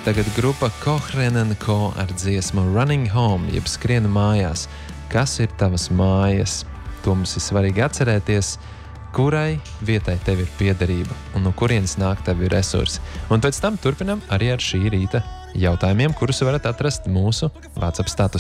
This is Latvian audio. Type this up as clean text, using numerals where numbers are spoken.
tagad grupa Kohrenen Co ar dziesmu Running Home, jeb Skrienu mājās. Kas ir tavas mājas? To mums ir svarīgi atcerēties, kurai vietai tev ir piederība un no kurienes nāk tavi resursi. Un pēc tam turpinam arī ar šī rīta jautājumiem, kurus varat atrast mūsu WhatsApp statusā.